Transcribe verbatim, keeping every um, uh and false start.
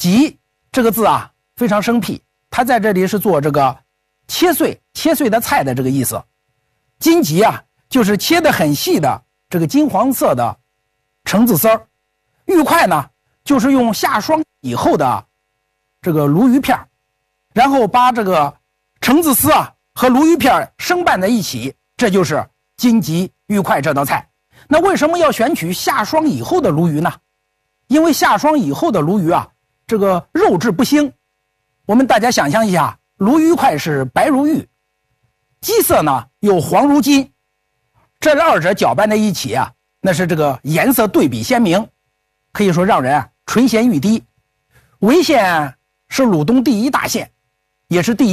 棘这个字啊非常生僻，它在这里是做这个切碎切碎的菜的这个意思。金棘啊就是切得很细的这个金黄色的橙子丝儿。玉块呢就是用下霜以后的这个鲈鱼片，然后把这个橙子丝啊和鲈鱼片生拌在一起，这就是金棘玉块这道菜。那为什么要选取下霜以后的鲈鱼呢？因为下霜以后的鲈鱼啊，这个肉质不腥。我们大家想象一下，鲈鱼块是白如玉，鸡色呢又黄如金，这二者搅拌在一起啊，那是这个颜色对比鲜明，可以说让人啊垂涎欲滴。潍县是鲁东第一大县，也是第一